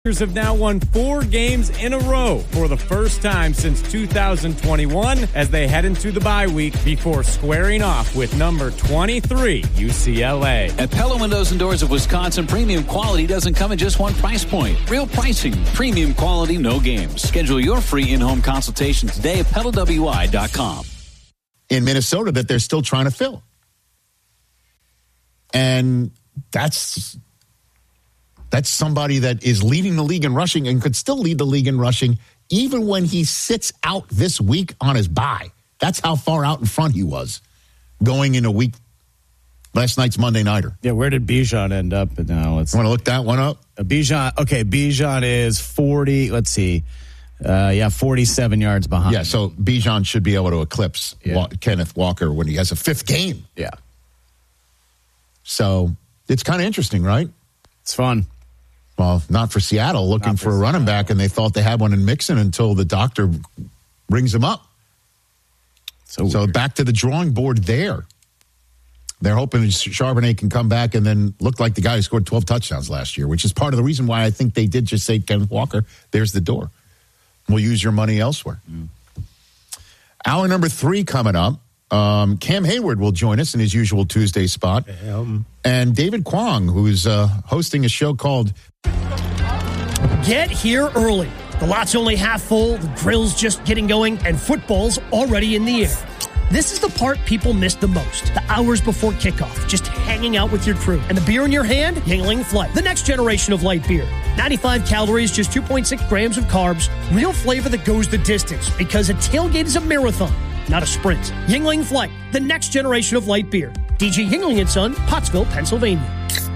Have now won 4 games in a row for the first time since 2021 as they head into the bye week before squaring off with number 23 UCLA. At Pella Windows and Doors of Wisconsin, premium quality doesn't come at just one price point. Real pricing, premium quality, no games. Schedule your free in-home consultation today at PellaWI.com. In Minnesota that they're still trying to fill. And that's somebody that is leading the league in rushing and could still lead the league in rushing even when he sits out this week on his bye. That's how far out in front he was going in a week. Last night's Monday Nighter. Yeah, where did Bijan end up now? Want to look that one up? Bijan is 40, let's see. 47 yards behind. Yeah, so Bijan should be able to eclipse Kenneth Walker when he has a 5th game. Yeah. So it's kind of interesting, right? It's fun. Well, not for Seattle, looking for a running back, and they thought they had one in Mixon until the doctor rings him up. So back to the drawing board there. They're hoping Charbonnet can come back and then look like the guy who scored 12 touchdowns last year, which is part of the reason why I think they did just say, Kenneth Walker, there's the door. We'll use your money elsewhere. Hour number 3 coming up. Cam Hayward will join us in his usual Tuesday spot. And David Kwong, who's hosting a show called Get Here Early. The lot's only half full, the grill's just getting going, and football's already in the air. This is the part people miss the most. The hours before kickoff, just hanging out with your crew. And the beer in your hand, Yuengling Flight. The next generation of light beer. 95 calories, just 2.6 grams of carbs. Real flavor that goes the distance, because a tailgate is a marathon, not a sprint. Yuengling Flight, the next generation of light beer. DG Yuengling & Son, Pottsville, Pennsylvania.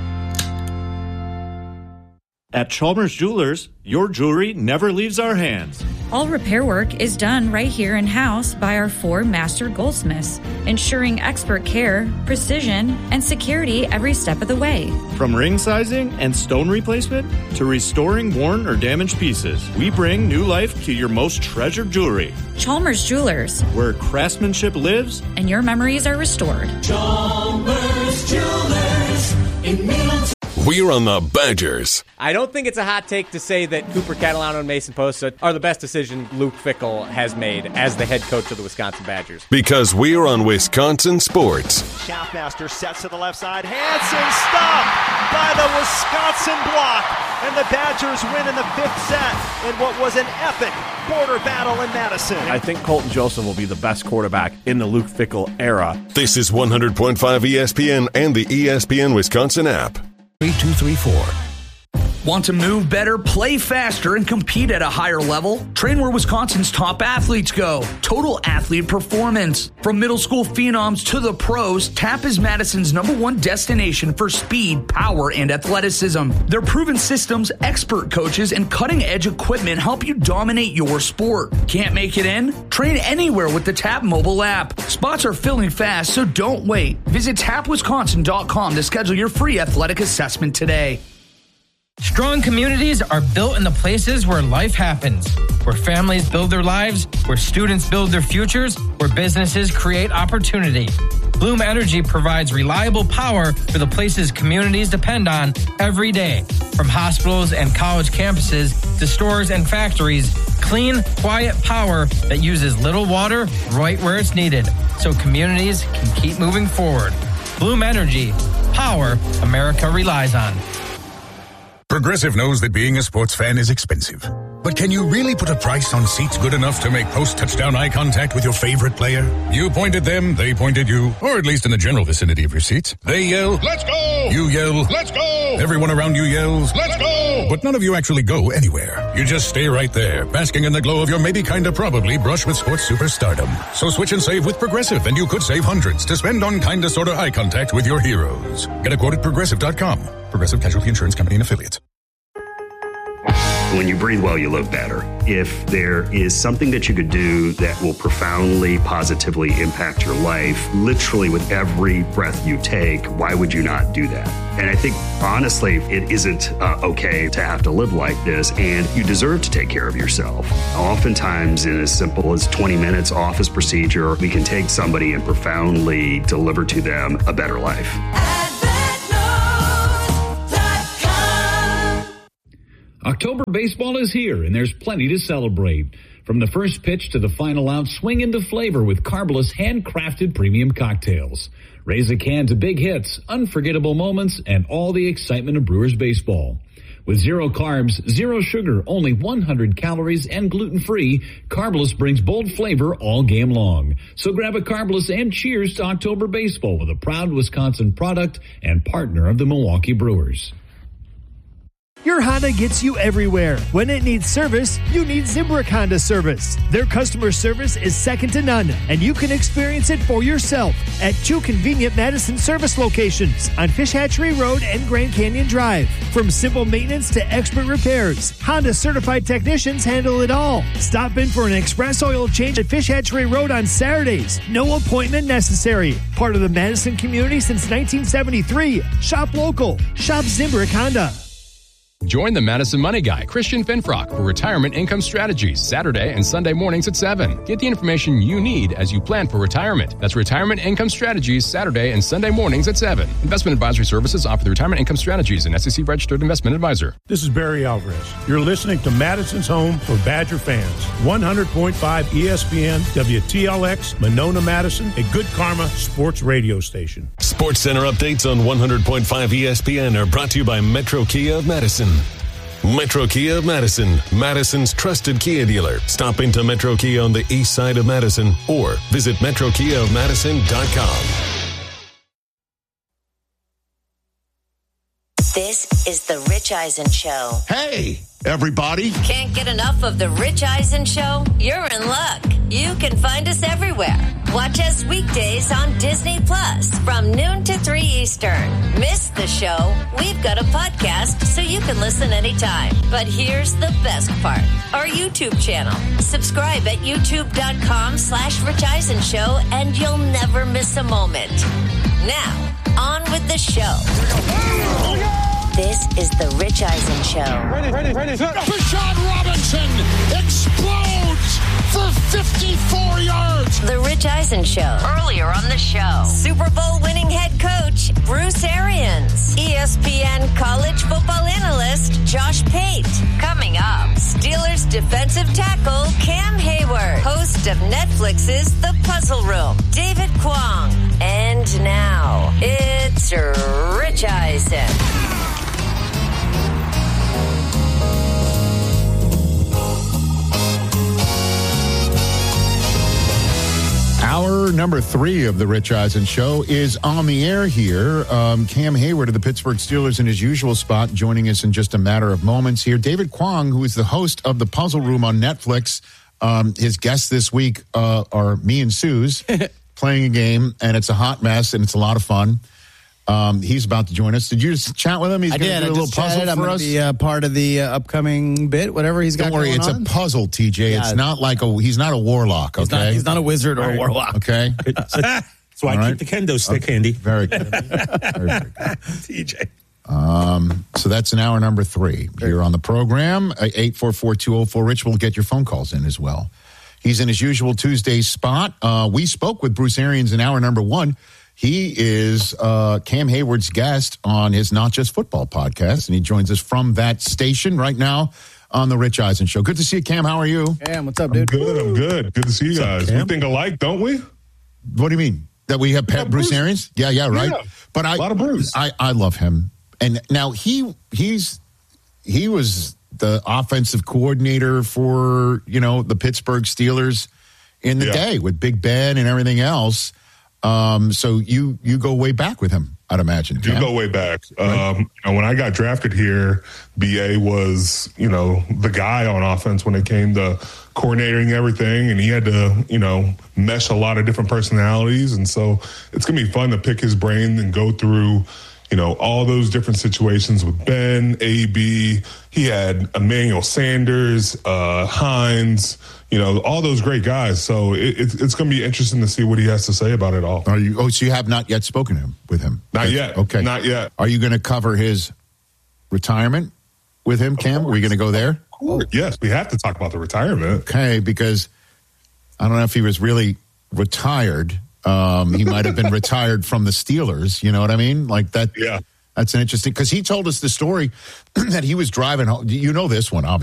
At Chalmers Jewelers, your jewelry never leaves our hands. All repair work is done right here in-house by our 4 master goldsmiths, ensuring expert care, precision, and security every step of the way. From ring sizing and stone replacement to restoring worn or damaged pieces, we bring new life to your most treasured jewelry. Chalmers Jewelers, where craftsmanship lives and your memories are restored. Chalmers Jewelers in Middleton. We're on the Badgers. I don't think it's a hot take to say that Cooper Catalano and Mason Posta are the best decision Luke Fickell has made as the head coach of the Wisconsin Badgers. Because we're on Wisconsin Sports. Schaffmaster sets to the left side. Hansen stopped by the Wisconsin block. And the Badgers win in the 5th set in what was an epic border battle in Madison. I think Colton Joseph will be the best quarterback in the Luke Fickell era. This is 100.5 ESPN and the ESPN Wisconsin app. 3234. Want to move better, play faster, and compete at a higher level? Train where Wisconsin's top athletes go. Total Athlete Performance. From middle school phenoms to the pros, TAP is Madison's #1 destination for speed, power, and athleticism. Their proven systems, expert coaches, and cutting-edge equipment help you dominate your sport. Can't make it in? Train anywhere with the TAP mobile app. Spots are filling fast, so don't wait. Visit tapwisconsin.com to schedule your free athletic assessment today. Strong communities are built in the places where life happens, where families build their lives, where students build their futures, where businesses create opportunity. Bloom Energy provides reliable power for the places communities depend on every day. From hospitals and college campuses to stores and factories, clean, quiet power that uses little water right where it's needed, so communities can keep moving forward. Bloom Energy, power America relies on. Progressive knows that being a sports fan is expensive. But can you really put a price on seats good enough to make post-touchdown eye contact with your favorite player? You point at them, they point at you, or at least in the general vicinity of your seats. They yell, "Let's go!" You yell, "Let's go!" Everyone around you yells, "Let's go!" But none of you actually go anywhere. You just stay right there, basking in the glow of your maybe kinda probably brush with sports superstardom. So switch and save with Progressive, and you could save hundreds to spend on kinda sorta eye contact with your heroes. Get a quote at Progressive.com. Progressive Casualty Insurance Company and Affiliates. When you breathe well, you live better. If there is something that you could do that will profoundly, positively impact your life, literally with every breath you take, why would you not do that? And I think, honestly, it isn't okay to have to live like this, and you deserve to take care of yourself. Oftentimes, in as simple as 20 minutes office procedure, we can take somebody and profoundly deliver to them a better life. October baseball is here, and there's plenty to celebrate. From the first pitch to the final out, swing into flavor with Carbolus handcrafted premium cocktails. Raise a can to big hits, unforgettable moments, and all the excitement of Brewers baseball. With 0 carbs, 0 sugar, only 100 calories, and gluten-free, Carbolus brings bold flavor all game long. So grab a Carbolus and cheers to October baseball with a proud Wisconsin product and partner of the Milwaukee Brewers. Your Honda gets you everywhere. When it needs service, you need Zimbrick Honda service. Their customer service is second to none, and you can experience it for yourself at 2 convenient Madison service locations on Fish Hatchery Road and Grand Canyon Drive. From simple maintenance to expert repairs, Honda certified technicians handle it all. Stop in for an express oil change at Fish Hatchery Road on Saturdays. No appointment necessary. Part of the Madison community since 1973. Shop local. Shop Zimbrick Honda. Join the Madison Money Guy, Christian Finfrock, for Retirement Income Strategies, Saturday and Sunday mornings at 7. Get the information you need as you plan for retirement. That's Retirement Income Strategies, Saturday and Sunday mornings at 7. Investment advisory services offered through Retirement Income Strategies, an SEC-registered investment advisor. This is Barry Alvarez. You're listening to Madison's home for Badger fans. 100.5 ESPN, WTLX, Monona, Madison, a Good Karma sports radio station. Sports Center updates on 100.5 ESPN are brought to you by Metro Kia of Madison. Metro Kia of Madison, Madison's trusted Kia dealer. Stop into Metro Kia on the east side of Madison or visit metrokiaofmadison.com. This is the Rich Eisen Show. Hey, everybody. Can't get enough of the Rich Eisen Show? You're in luck. You can find us everywhere. Watch us weekdays on Disney Plus from noon to 3 Eastern. Miss the show? We've got a podcast so you can listen anytime. But here's the best part. Our YouTube channel. Subscribe at youtube.com/Rich Eisen Show and you'll never miss a moment. Now, on with the show. This is the Rich Eisen Show. Ready. Rashad Robinson explodes for 54 yards. The Rich Eisen Show. Earlier on the show, Super Bowl winning head coach Bruce Arians, ESPN college football analyst Josh Pate. Coming up, Steelers defensive tackle Cam Hayward, host of Netflix's The Puzzle Room, David Kwong. And now, it's Rich Eisen. Hour number 3 of the Rich Eisen Show is on the air here. Cam Hayward of the Pittsburgh Steelers in his usual spot, joining us in just a matter of moments here. David Kwong, who is the host of The Puzzle Room on Netflix. His guests this week are me and Suze playing a game, and it's a hot mess, and it's a lot of fun. He's about to join us. Did you just chat with him? He's going to do a little puzzle for us. I'm going to be part of the upcoming bit, whatever he's got. Don't worry, it's a puzzle, TJ. Yeah. It's not like he's not a warlock. Okay, he's not a wizard or a warlock. Okay, so I keep the kendo stick handy. Very good, TJ. So that's an hour number 3 here on the program. 844-204-RICH. We'll get your phone calls in as well. He's in his usual Tuesday spot. We spoke with Bruce Arians in hour number 1. He is Cam Hayward's guest on his Not Just Football podcast, and he joins us from that station right now on the Rich Eisen Show. Good to see you, Cam. How are you? Cam, what's up, dude? I'm good. Good to see you guys. We think alike, don't we? What do you mean? That we have Bruce Arians? Yeah, right. Yeah, but a lot of Bruce. I love him. And now he was the offensive coordinator for, the Pittsburgh Steelers in the day with Big Ben and everything else. So you go way back with him, I'd imagine. You go way back. Right. When I got drafted here, BA was, the guy on offense when it came to coordinating everything, and he had to, mesh a lot of different personalities. And so it's going to be fun to pick his brain and go through, all those different situations with Ben, AB. He had Emmanuel Sanders, Hines, all those great guys. So it's going to be interesting to see what he has to say about it all. So you have not yet spoken with him? Not yet. Okay. Not yet. Are you going to cover his retirement with him, Cam? Are we going to go there? Of course. Yes, we have to talk about the retirement. Okay, because I don't know if he was really retired. He might have been retired from the Steelers. You know what I mean? Like that. Yeah. That's an interesting, because he told us the story that he was driving home. You know this one, obviously.